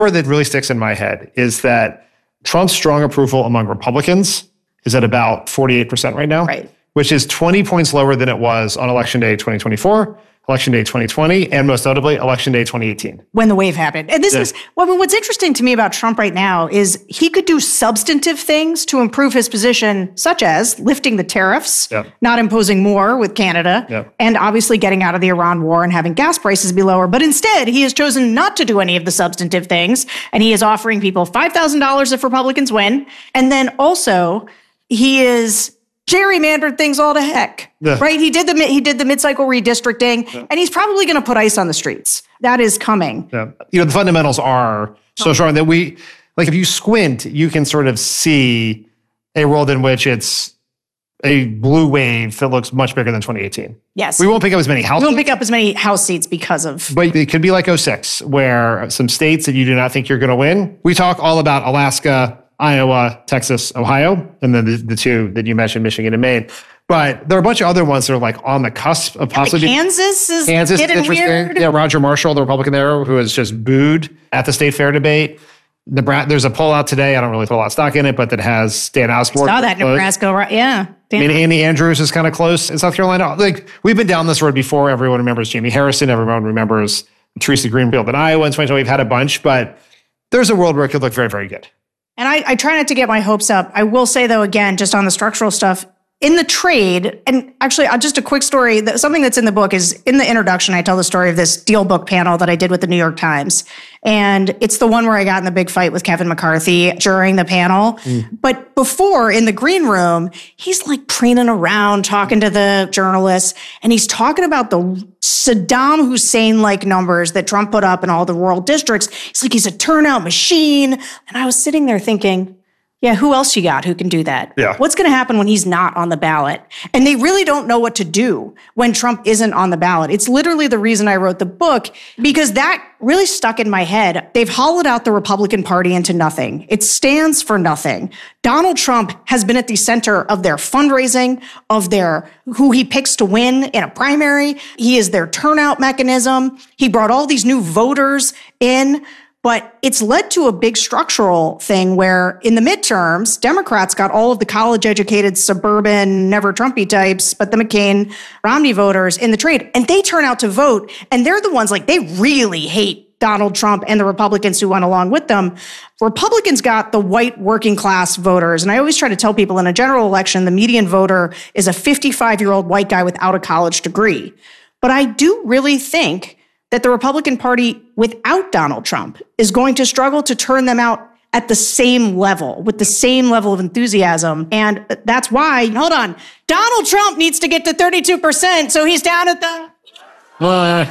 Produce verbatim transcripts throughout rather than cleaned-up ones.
word that really sticks in my head is that Trump's strong approval among Republicans is at about forty-eight percent right now, right, which is twenty points lower than it was on Election Day twenty twenty-four, Election Day twenty twenty, and most notably, Election Day twenty eighteen. When the wave happened. And this yeah. is, well, what's interesting to me about Trump right now is he could do substantive things to improve his position, such as lifting the tariffs, yeah. not imposing more with Canada, yeah. and obviously getting out of the Iran war and having gas prices be lower. But instead, he has chosen not to do any of the substantive things. And he is offering people five thousand dollars if Republicans win. And then also, he is gerrymandered things all to heck, yeah. right? He did the he did the mid-cycle redistricting, yeah. and he's probably going to put ice on the streets. That is coming. Yeah. You know, the fundamentals are so strong that we, like if you squint, you can sort of see a world in which it's a blue wave that looks much bigger than twenty eighteen. Yes. We won't pick up as many House We won't seats. pick up as many House seats because of... But it could be like oh six, where some states that you do not think you're going to win. We talk all about Alaska, Iowa, Texas, Ohio, and then the, the two that you mentioned, Michigan and Maine. But there are a bunch of other ones that are like on the cusp of possibly... Yeah, Kansas is Kansas getting is interesting. weird. Yeah, Roger Marshall, the Republican there, who was just booed at the state fair debate. Nebra- There's a poll out today. I don't really put a lot of stock in it, but that has Dan Osborne. Saw that Nebraska, right? Yeah. Dan- I mean, Andy Andrews is kind of close in South Carolina. Like, we've been down this road before. Everyone remembers Jamie Harrison. Everyone remembers Teresa Greenfield in Iowa in twenty twenty. We've had a bunch, but there's a world where it could look very, very good. And I, I try not to get my hopes up. I will say, though, again, just on the structural stuff, in the trade, and actually, uh, just a quick story, that, something that's in the book is, in the introduction, I tell the story of this deal book panel that I did with the New York Times. And it's the one where I got in the big fight with Kevin McCarthy during the panel. Mm. But before, in the green room, he's like preening around, talking to the journalists, and he's talking about the Saddam Hussein-like numbers that Trump put up in all the rural districts. He's like, he's a turnout machine. And I was sitting there thinking, yeah, who else you got who can do that? Yeah. What's going to happen when he's not on the ballot? And they really don't know what to do when Trump isn't on the ballot. It's literally the reason I wrote the book, because that really stuck in my head. They've hollowed out the Republican Party into nothing. It stands for nothing. Donald Trump has been at the center of their fundraising, of their who he picks to win in a primary. He is their turnout mechanism. He brought all these new voters in. But it's led to a big structural thing where in the midterms, Democrats got all of the college-educated, suburban, never Trumpy types, but the McCain, Romney voters in the trade. And they turn out to vote. And they're the ones, like, they really hate Donald Trump and the Republicans who went along with them. Republicans got the white working class voters. And I always try to tell people in a general election, the median voter is a fifty-five-year-old white guy without a college degree. But I do really think that the Republican Party without Donald Trump is going to struggle to turn them out at the same level, with the same level of enthusiasm. And that's why, hold on, Donald Trump needs to get to thirty-two percent, so he's down at the... Well,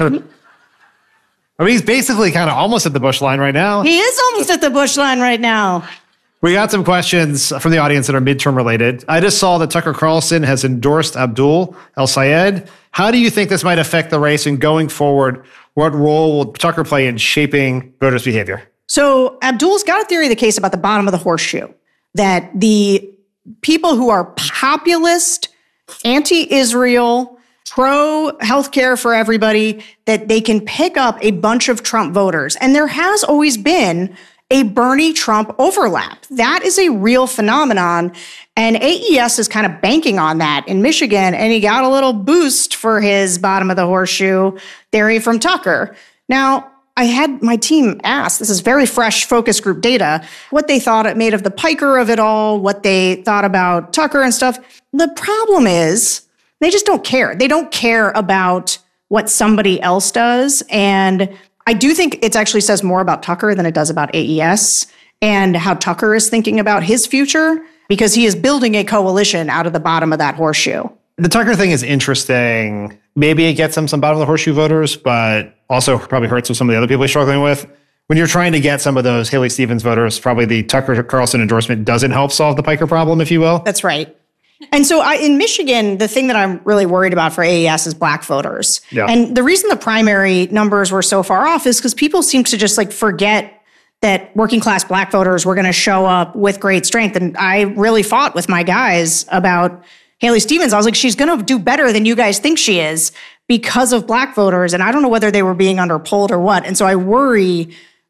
I mean, he's basically kind of almost at the Bush line right now. He is almost at the Bush line right now. We got some questions from the audience that are midterm related. I just saw that Tucker Carlson has endorsed Abdul El-Sayed. How do you think this might affect the race, and going forward, what role will Tucker play in shaping voters' behavior? So Abdul's got a theory of the case about the bottom of the horseshoe, that the people who are populist, anti-Israel, pro-healthcare for everybody, that they can pick up a bunch of Trump voters. And there has always been a Bernie Trump overlap. That is a real phenomenon. And A E S is kind of banking on that in Michigan. And he got a little boost for his bottom of the horseshoe theory from Tucker. Now, I had my team ask, this is very fresh focus group data, what they thought it made of the piker of it all, what they thought about Tucker and stuff. The problem is they just don't care. They don't care about what somebody else does. And I do think it actually says more about Tucker than it does about A E S and how Tucker is thinking about his future, because he is building a coalition out of the bottom of that horseshoe. The Tucker thing is interesting. Maybe it gets him some bottom of the horseshoe voters, but also probably hurts with some of the other people he's struggling with. When you're trying to get some of those Haley Stevens voters, probably the Tucker Carlson endorsement doesn't help solve the piker problem, if you will. That's right. And so I, in Michigan, the thing that I'm really worried about for A E S is black voters. Yeah. And the reason the primary numbers were so far off is because people seem to just like forget that working class black voters were going to show up with great strength. And I really fought with my guys about Haley Stevens. I was like, she's going to do better than you guys think she is because of black voters. And I don't know whether they were being underpolled or what. And so I worry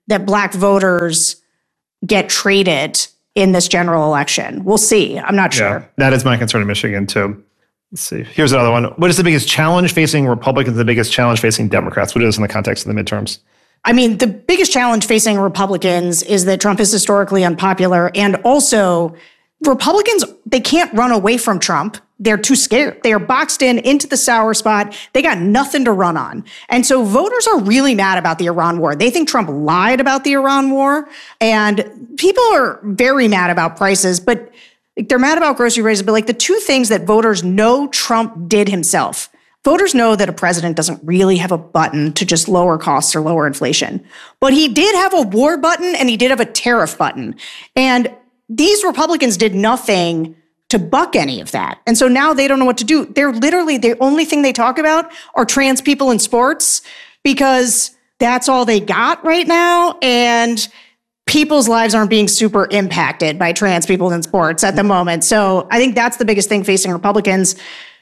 that black voters get traded in this general election. We'll see. I'm not sure. Yeah, that is my concern in Michigan, too. Let's see. Here's another one. What is the biggest challenge facing Republicans, the biggest challenge facing Democrats? What is in the context of the midterms? I mean, the biggest challenge facing Republicans is that Trump is historically unpopular. And also, Republicans, they can't run away from Trump. They're too scared. They are boxed in into the sour spot. They got nothing to run on. And so voters are really mad about the Iran war. They think Trump lied about the Iran war. And people are very mad about prices, but they're mad about grocery prices. But like the two things that voters know Trump did himself. Voters know that a president doesn't really have a button to just lower costs or lower inflation. But he did have a war button and he did have a tariff button. And these Republicans did nothing to buck any of that. And so now they don't know what to do. They're literally, the only thing they talk about are trans people in sports because that's all they got right now. And people's lives aren't being super impacted by trans people in sports at the moment. So I think that's the biggest thing facing Republicans.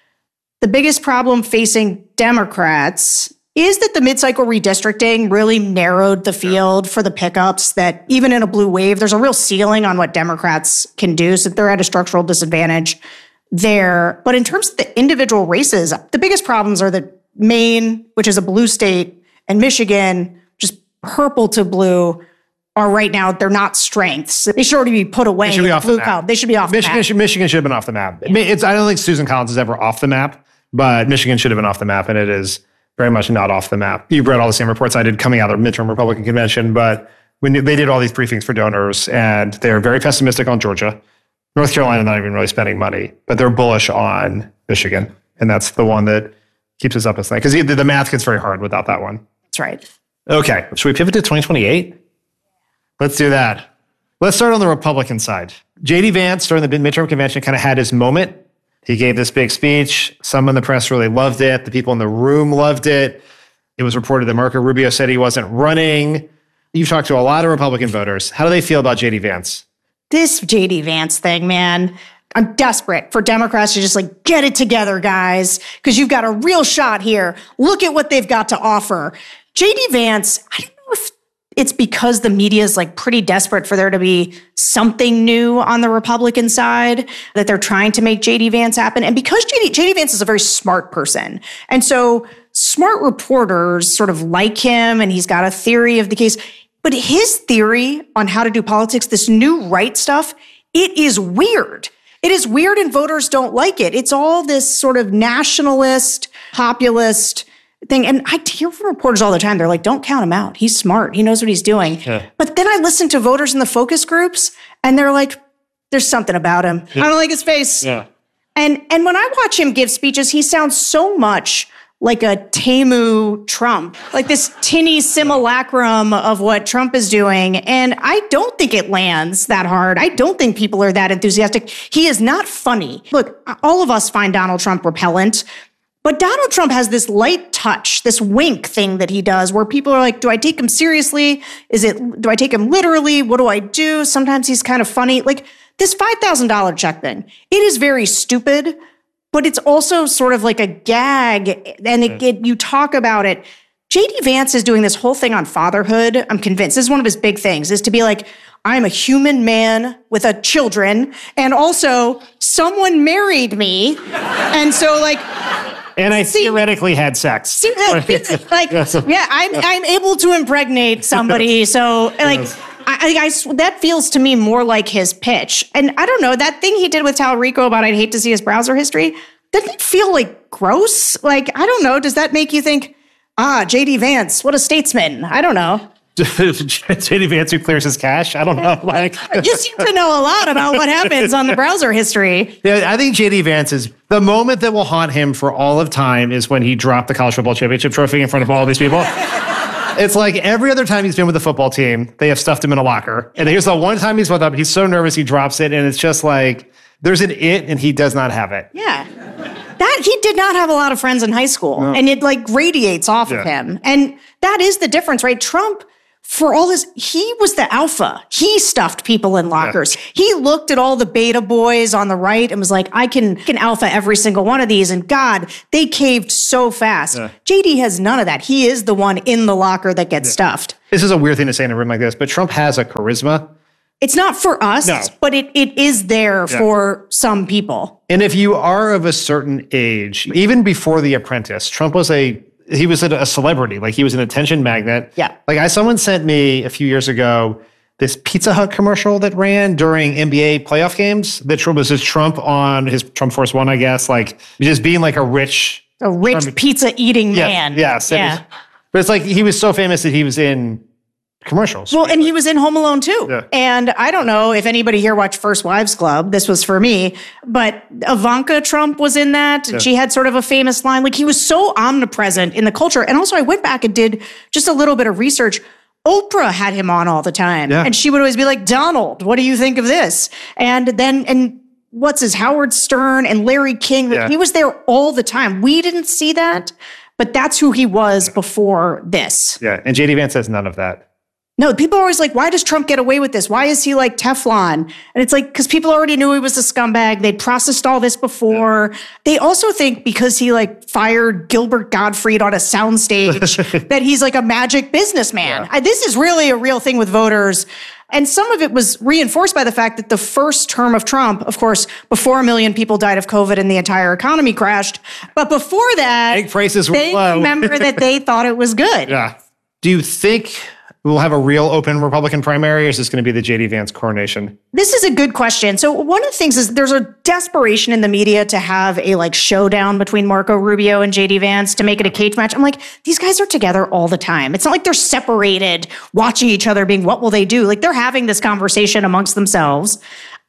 The biggest problem facing Democrats is that the mid-cycle redistricting really narrowed the field for the pickups, that even in a blue wave, there's a real ceiling on what Democrats can do. So they're at a structural disadvantage there. But in terms of the individual races, the biggest problems are that Maine, which is a blue state, and Michigan, just purple to blue, are right now, they're not strengths. They should already be put away. They should be off blue the map. column. They should be off Michigan, the map. should, Michigan should have been off the map. Yeah. It's, I don't think Susan Collins is ever off the map, but Michigan should have been off the map, and it is very much not off the map. You've read all the same reports I did coming out of the midterm Republican convention, but when they did all these briefings for donors, and they're very pessimistic on Georgia. North Carolina not even really spending money, but they're bullish on Michigan, and that's the one that keeps us up at night because the, the math gets very hard without that one. That's right. Okay, should we pivot to twenty twenty-eight? Let's do that. Let's start on the Republican side. J D Vance during the midterm convention kind of had his moment. He gave this big speech. Some in the press really loved it. The people in the room loved it. It was reported that Marco Rubio said he wasn't running. You've talked to a lot of Republican voters. How do they feel about J D Vance? This J D Vance thing, man, I'm desperate for Democrats to just like, get it together, guys, because you've got a real shot here. Look at what they've got to offer. J D Vance, I don't know if it's because the media is like pretty desperate for there to be something new on the Republican side that they're trying to make J D Vance happen. And because J D, J D Vance is a very smart person. And so smart reporters sort of like him, and he's got a theory of the case. But his theory on how to do politics, this new right stuff, it is weird. It is weird and voters don't like it. It's all this sort of nationalist, populist thing. And I hear from reporters all the time, they're like, don't count him out. He's smart. He knows what he's doing. Yeah. But then I listen to voters in the focus groups and they're like, there's something about him. Yeah. I don't like his face. Yeah. And, and when I watch him give speeches, he sounds so much like a Temu Trump, like this tinny simulacrum of what Trump is doing. And I don't think it lands that hard. I don't think people are that enthusiastic. He is not funny. Look, all of us find Donald Trump repellent. But Donald Trump has this light touch, this wink thing that he does where people are like, do I take him seriously? Is it, do I take him literally? What do I do? Sometimes he's kind of funny. Like this five thousand dollars check thing, it is very stupid, but it's also sort of like a gag. And it, it, you talk about it. J D Vance is doing this whole thing on fatherhood. I'm convinced this is one of his big things, is to be like, I'm a human man with a children. And also someone married me. And so like, And I see, theoretically had sex. See, like, yeah, I'm I'm able to impregnate somebody. So, like, I, I, that feels to me more like his pitch. And I don't know, that thing he did with Talarico about I'd hate to see his browser history, doesn't it feel like gross? Like, I don't know. Does that make you think, ah, J D Vance, what a statesman? I don't know. J D Vance who clears his cache? I don't know. Like, you seem to know a lot about what happens on the browser history. Yeah, I think J D Vance is the moment that will haunt him for all of time is when he dropped the college football championship trophy in front of all these people. It's like every other time he's been with the football team, they have stuffed him in a locker. And here's the one time he's with them, he's so nervous he drops it, and it's just like there's an it, and he does not have it. Yeah. That he did not have a lot of friends in high school, no. And it like radiates off yeah. of him. And that is the difference, right? Trump, for all this, he was the alpha. He stuffed people in lockers. Yeah. He looked at all the beta boys on the right and was like, I can, can alpha every single one of these. And God, they caved so fast. Yeah. J D has none of that. He is the one in the locker that gets yeah. stuffed. This is a weird thing to say in a room like this, but Trump has a charisma. It's not for us, No. but it, it is there Yeah. for some people. And if you are of a certain age, even before The Apprentice, Trump was a he was a, a celebrity. Like he was an attention magnet. Yeah. Like I someone sent me a few years ago this Pizza Hut commercial that ran during N B A playoff games. That was just Trump on his Trump Force One, I guess, like just being like a rich, A rich Trump- pizza eating yeah, man. Yes. it Yeah. was- but it's like he was so famous that he was in commercials. Well, and he was in Home Alone too. Yeah. And I don't know if anybody here watched First Wives Club. This was for me, but Ivanka Trump was in that. And she had sort of a famous line. Like he was so omnipresent in the culture. And also I went back and did just a little bit of research. Oprah had him on all the time. Yeah. And she would always be like, Donald, what do you think of this? And then, and what's his, Howard Stern and Larry King. Yeah. He was there all the time. We didn't see that, but that's who he was before this. yeah. And J D Vance has none of that. No, people are always like, why does Trump get away with this? Why is he like Teflon? And it's like, because people already knew he was a scumbag. They'd processed all this before. Yeah. They also think because he like fired Gilbert Gottfried on a soundstage that he's like a magic businessman. Yeah. I, this is really a real thing with voters. And some of it was reinforced by the fact that the first term of Trump, of course, before a million people died of COVID and the entire economy crashed. But before that, Egg prices were they low. remember that they thought it was good. Yeah. Do you think we'll have a real open Republican primary, or is this going to be the J D Vance coronation? This is a good question. So one of the things is there's a desperation in the media to have a like showdown between Marco Rubio and J D Vance to make it a cage match. I'm like, these guys are together all the time. It's not like they're separated, watching each other being, what will they do? Like they're having this conversation amongst themselves.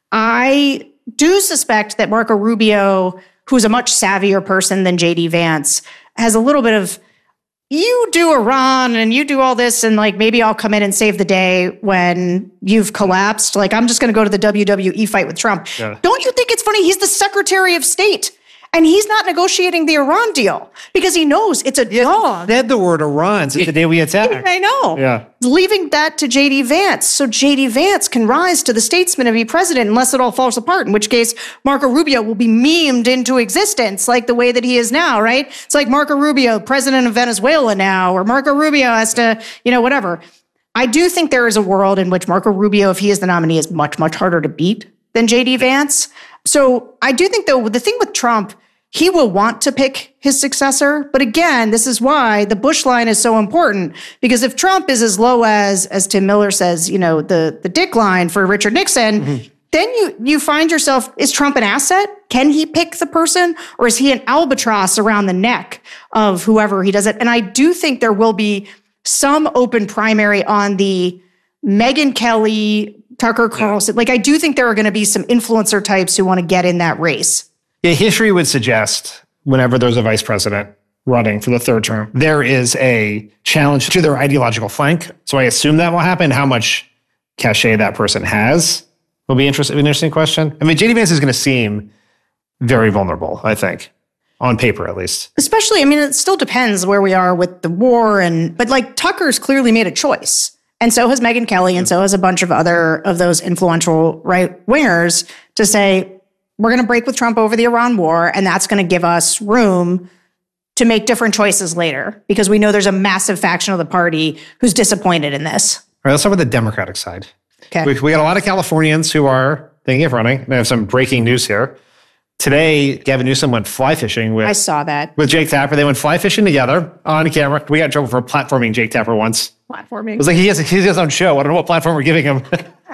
I do suspect that Marco Rubio, who's a much savvier person than J D Vance, has a little bit of, you do Iran and you do all this and like maybe I'll come in and save the day when you've collapsed. Like I'm just going to go to the W W E fight with Trump. Yeah. Don't you think it's funny? He's the Secretary of State and he's not negotiating the Iran deal because he knows it's a dog. Said the word Iran since the day we attacked. I know. Yeah. Leaving that to J D Vance. So J D Vance can rise to the statesman and be president unless it all falls apart, in which case Marco Rubio will be memed into existence like the way that he is now, right? It's like Marco Rubio, president of Venezuela now, or Marco Rubio has to, you know, whatever. I do think there is a world in which Marco Rubio, if he is the nominee, is much, much harder to beat than J D Vance. So I do think, though, the thing with Trump, he will want to pick his successor. But again, this is why the Bush line is so important, because if Trump is as low as, as Tim Miller says, you know, the, the dick line for Richard Nixon, mm-hmm. then you, you find yourself, is Trump an asset? Can he pick the person, or is he an albatross around the neck of whoever he does it? And I do think there will be some open primary on the Megyn Kelly, Tucker Carlson. Yeah. Like, I do think there are going to be some influencer types who want to get in that race. Yeah, history would suggest whenever there's a vice president running for the third term, there is a challenge to their ideological flank. So I assume that will happen. How much cachet that person has will be interesting, an interesting question. I mean, J D Vance is going to seem very vulnerable, I think, on paper at least. Especially, I mean, it still depends where we are with the war. and But like Tucker's clearly made a choice. And so has Megyn Kelly, and so has a bunch of other of those influential right wingers to say, we're going to break with Trump over the Iran war, and that's going to give us room to make different choices later, because we know there's a massive faction of the party who's disappointed in this. All right, let's start with the Democratic side. Okay. We, we got a lot of Californians who are thinking of running. I have some breaking news here. Today, Gavin Newsom went fly fishing with, I saw that. with Jake Tapper. They went fly fishing together on camera. We got in trouble for platforming Jake Tapper once. Platforming. It was like he has, he has his own show. I don't know what platform we're giving him.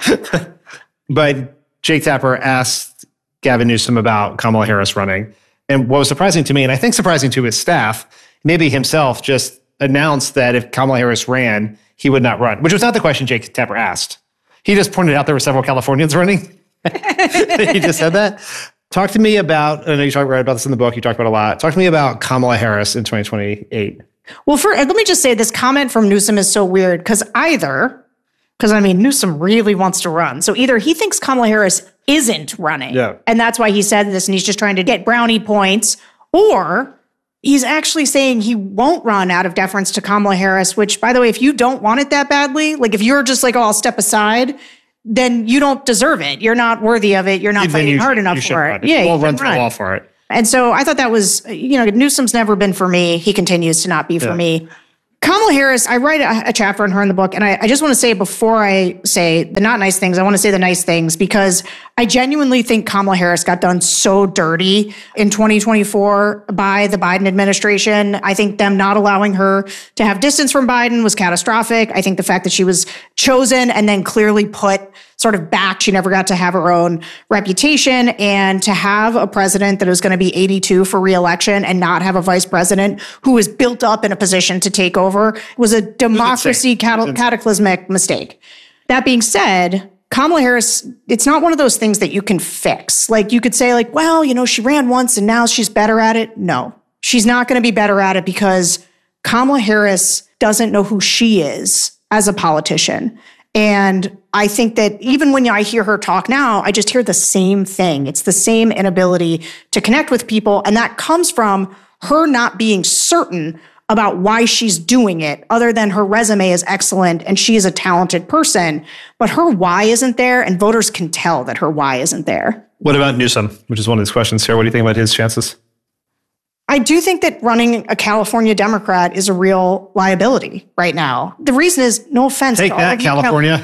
But Jake Tapper asked Gavin Newsom about Kamala Harris running. And what was surprising to me, and I think surprising to his staff, maybe himself, just announced that if Kamala Harris ran, he would not run, which was not the question Jake Tapper asked. He just pointed out there were several Californians running. He just said that. Talk to me about, I know you talk about this in the book, you talk about a lot. Talk to me about Kamala Harris in twenty twenty-eight. Well, for, let me just say this comment from Newsom is so weird, because either, because I mean, Newsom really wants to run. So either he thinks Kamala Harris isn't running, yeah. and that's why he said this, and he's just trying to get brownie points, or he's actually saying he won't run out of deference to Kamala Harris, which, by the way, if you don't want it that badly, like if you're just like, oh, I'll step aside, then you don't deserve it. You're not worthy of it. You're not Then fighting you, hard enough for it. Run. Yeah, we'll you run can through the wall for it. And so I thought that was, you know, Newsom's never been for me. He continues to not be for yeah. me. Kamala Harris, I write a, a chapter on her in the book, and I, I just want to say before I say the not nice things, I want to say the nice things, because I genuinely think Kamala Harris got done so dirty in twenty twenty-four by the Biden administration. I think them not allowing her to have distance from Biden was catastrophic. I think the fact that she was chosen and then clearly put sort of back, she never got to have her own reputation, and to have a president that is going to be eighty-two for reelection and not have a vice president who is built up in a position to take over was a democracy cat- cataclysmic mistake. That being said, Kamala Harris, it's not one of those things that you can fix. Like you could say like, well, you know, she ran once and now she's better at it. No, she's not going to be better at it because Kamala Harris doesn't know who she is as a politician. And I think that even when I hear her talk now, I just hear the same thing. It's the same inability to connect with people. And that comes from her not being certain about why she's doing it, other than her resume is excellent and she is a talented person. But her why isn't there, and voters can tell that her why isn't there. What about Newsom, which is one of these questions here? What do you think about his chances? I do think that running a California Democrat is a real liability right now. The reason is, no offense Take to that, all of you California.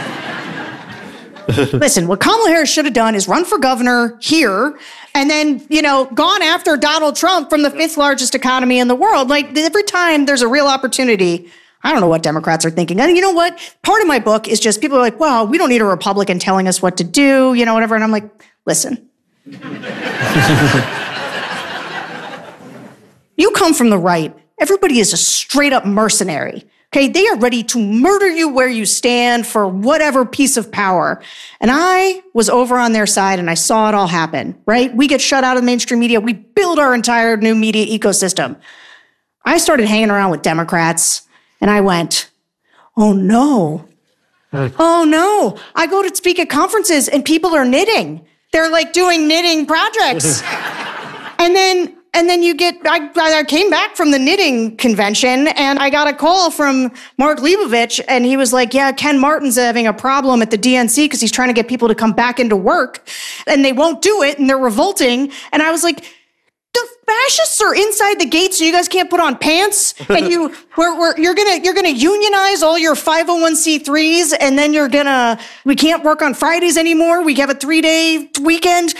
Cal- Listen, what Kamala Harris should have done is run for governor here and then, you know, gone after Donald Trump from the fifth largest economy in the world. Like every time there's a real opportunity, I don't know what Democrats are thinking. And you know what? Part of my book is just people are like, well, we don't need a Republican telling us what to do, you know, whatever. And I'm like, listen. You come from the right. Everybody is a straight up mercenary. Okay, they are ready to murder you where you stand for whatever piece of power. And I was over on their side and I saw it all happen, right? We get shut out of the mainstream media. We build our entire new media ecosystem. I started hanging around with Democrats and I went, oh no. Oh no. I go to speak at conferences and people are knitting. They're like doing knitting projects. and then And then you get, I, I came back from the knitting convention and I got a call from Mark Leibovich and he was like, yeah, Ken Martin's having a problem at the D N C because he's trying to get people to come back into work and they won't do it and they're revolting. And I was like, the fascists are inside the gate so you guys can't put on pants and you, we're, we're, you're gonna, you're gonna unionize all your five oh one c threes and then you're gonna, we can't work on Fridays anymore. We have a three day weekend.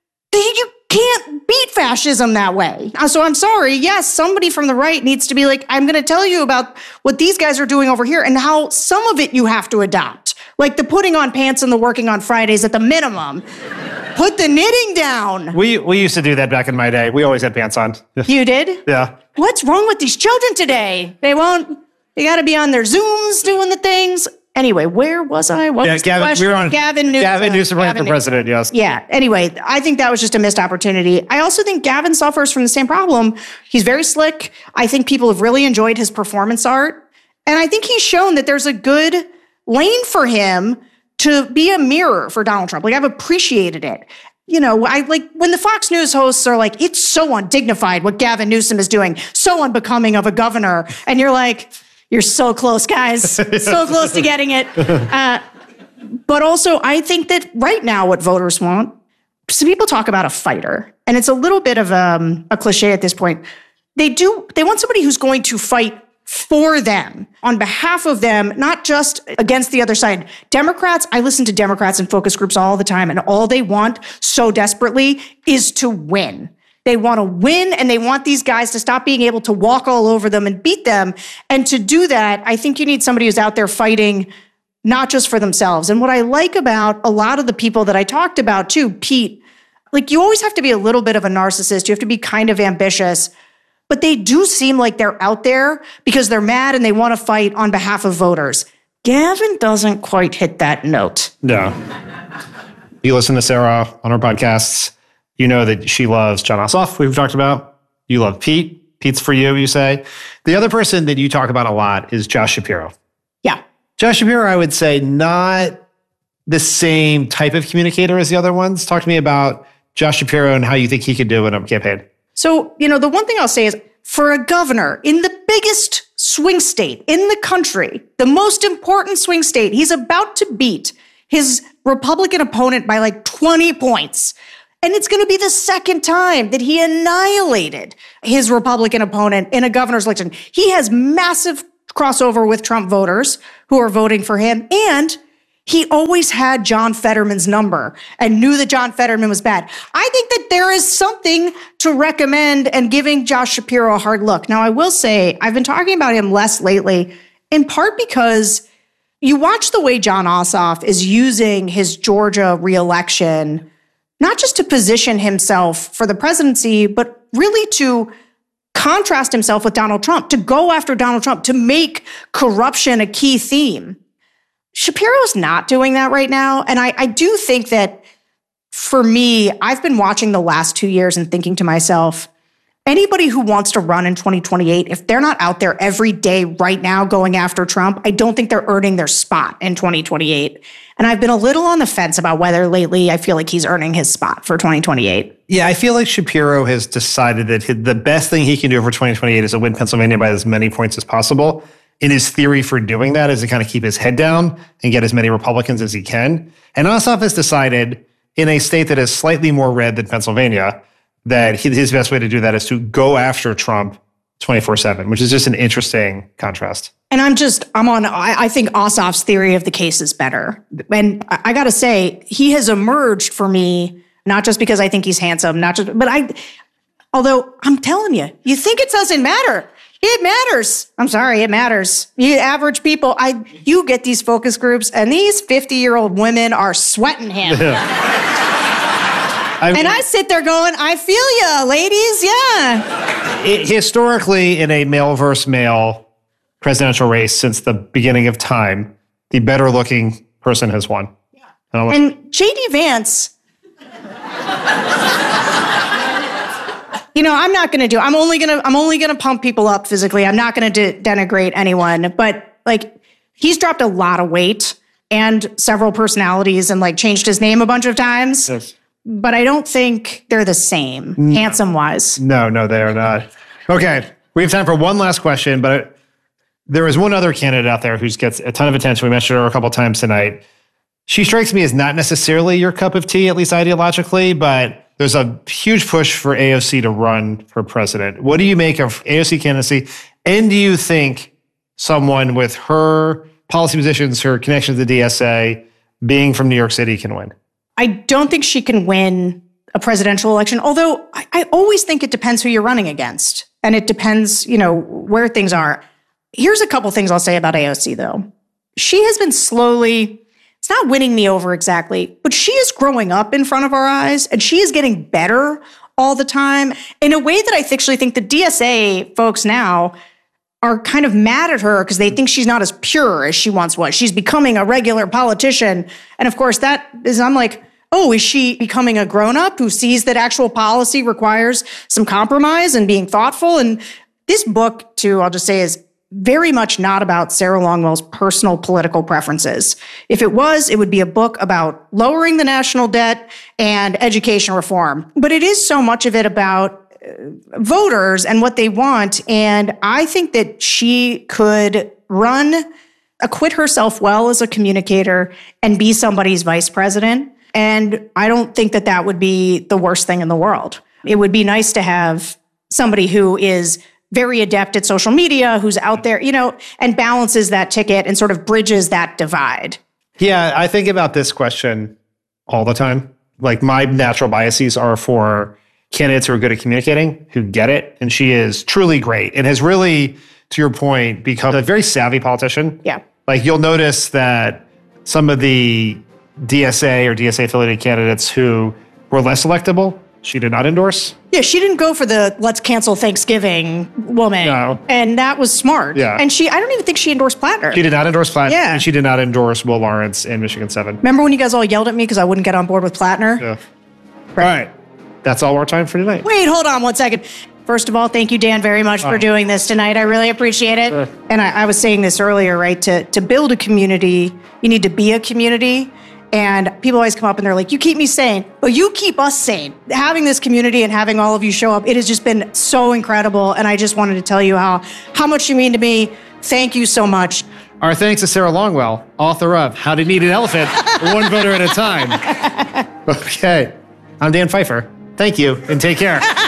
You can't beat fascism that way. So I'm sorry. Yes, somebody from the right needs to be like, I'm going to tell you about what these guys are doing over here and how some of it you have to adopt. Like the putting on pants and the working on Fridays at the minimum. Put the knitting down. We we used to do that back in my day. We always had pants on. You did? Yeah. What's wrong with these children today? They won't, they got to be on their Zooms doing the things. Anyway, where was I? What yeah, was Gavin, we were on Gavin Newsom. Gavin Newsom running for president, yes. Yeah. Anyway, I think that was just a missed opportunity. I also think Gavin suffers from the same problem. He's very slick. I think people have really enjoyed his performance art. And I think he's shown that there's a good lane for him to be a mirror for Donald Trump. Like, I've appreciated it. You know, I like when the Fox News hosts are like, it's so undignified what Gavin Newsom is doing, so unbecoming of a governor. And you're like, you're so close, guys. So close to getting it. Uh, but also, I think that right now what voters want, some people talk about a fighter. And it's a little bit of um, a cliche at this point. They do, they want somebody who's going to fight for them, on behalf of them, not just against the other side. Democrats, I listen to Democrats in focus groups all the time, and all they want so desperately is to win. They want to win, and they want these guys to stop being able to walk all over them and beat them. And to do that, I think you need somebody who's out there fighting not just for themselves. And what I like about a lot of the people that I talked about too, Pete, like you always have to be a little bit of a narcissist. You have to be kind of ambitious. But they do seem like they're out there because they're mad and they want to fight on behalf of voters. Gavin doesn't quite hit that note. No. You listen to Sarah on our podcasts. You know that she loves Jon Ossoff, we've talked about. You love Pete. Pete's for you, you say. The other person that you talk about a lot is Josh Shapiro. Yeah. Josh Shapiro, I would say, not the same type of communicator as the other ones. Talk to me about Josh Shapiro and how you think he could do in a campaign. So, you know, the one thing I'll say is for a governor in the biggest swing state in the country, the most important swing state, he's about to beat his Republican opponent by like twenty points. And it's going to be the second time that he annihilated his Republican opponent in a governor's election. He has massive crossover with Trump voters who are voting for him. And he always had John Fetterman's number and knew that John Fetterman was bad. I think that there is something to recommend and giving Josh Shapiro a hard look. Now, I will say I've been talking about him less lately, in part because you watch the way Jon Ossoff is using his Georgia reelection, not just to position himself for the presidency, but really to contrast himself with Donald Trump, to go after Donald Trump, to make corruption a key theme. Shapiro's not doing that right now. And I, I do think that for me, I've been watching the last two years and thinking to myself, anybody who wants to run in twenty twenty-eight, if they're not out there every day right now going after Trump, I don't think they're earning their spot in twenty twenty-eight. And I've been a little on the fence about whether lately I feel like he's earning his spot for twenty twenty-eight. Yeah, I feel like Shapiro has decided that the best thing he can do for twenty twenty-eight is to win Pennsylvania by as many points as possible. And his theory for doing that is to kind of keep his head down and get as many Republicans as he can. And Ossoff has decided, in a state that is slightly more red than Pennsylvania, that his best way to do that is to go after Trump twenty-four seven, which is just an interesting contrast. And I'm just, I'm on, I, I think Ossoff's theory of the case is better. And I, I got to say, he has emerged for me, not just because I think he's handsome, not just, but I, although I'm telling you, you think it doesn't matter. It matters. I'm sorry, it matters. You average people, I, you get these focus groups, and these fifty-year-old women are sweating him. I mean, and I sit there going, I feel ya, ladies, yeah. It, historically, in a male versus male presidential race since the beginning of time, the better looking person has won. Yeah. And J D Vance, you know, I'm not going to do, I'm only going to, I'm only going to pump people up physically. I'm not going to de- denigrate anyone, but like, he's dropped a lot of weight and several personalities and like changed his name a bunch of times. Yes. But I don't think they're the same, no. handsome-wise. No, no, they are not. Okay, we have time for one last question, but there is one other candidate out there who gets a ton of attention. We mentioned her a couple times tonight. She strikes me as not necessarily your cup of tea, at least ideologically, but there's a huge push for A O C to run for president. What do you make of A O C candidacy? And do you think someone with her policy positions, her connections to the D S A, being from New York City can win? I don't think she can win a presidential election, although I, I always think it depends who you're running against. And it depends, you know, where things are. Here's a couple things I'll say about A O C, though. She has been slowly, it's not winning me over exactly, but she is growing up in front of our eyes, and she is getting better all the time in a way that I actually think the D S A folks now are kind of mad at her because they think she's not as pure as she once was. She's becoming a regular politician. And of course, that is, I'm like, oh, is she becoming a grown-up who sees that actual policy requires some compromise and being thoughtful? And this book, too, I'll just say, is very much not about Sarah Longwell's personal political preferences. If it was, it would be a book about lowering the national debt and education reform. But it is so much of it about uh, voters and what they want. And I think that she could run, acquit herself well as a communicator, and be somebody's vice president. And I don't think that that would be the worst thing in the world. It would be nice to have somebody who is very adept at social media, who's out there, you know, and balances that ticket and sort of bridges that divide. Yeah, I think about this question all the time. Like, my natural biases are for candidates who are good at communicating, who get it. And she is truly great and has really, to your point, become a very savvy politician. Yeah. Like, you'll notice that some of the D S A or D S A affiliated candidates who were less electable, she did not endorse. Yeah, she didn't go for the let's cancel Thanksgiving woman. No. And that was smart. Yeah. And she, I don't even think she endorsed Plattner. She did not endorse Plattner. Yeah. And she did not endorse Will Lawrence in Michigan seven. Remember when you guys all yelled at me because I wouldn't get on board with Plattner? Yeah. All right. That's all our time for tonight. Wait, hold on one second. First of all, thank you, Dan, very much for oh. doing this tonight. I really appreciate it. Sure. And I, I was saying this earlier, right? To, to build a community, you need to be a community. And people always come up and they're like, you keep me sane. Well, you keep us sane. Having this community and having all of you show up, it has just been so incredible. And I just wanted to tell you how, how much you mean to me. Thank you so much. Our thanks to Sarah Longwell, author of How to Knead an Elephant, One Voter at a Time. Okay. I'm Dan Pfeiffer. Thank you and take care.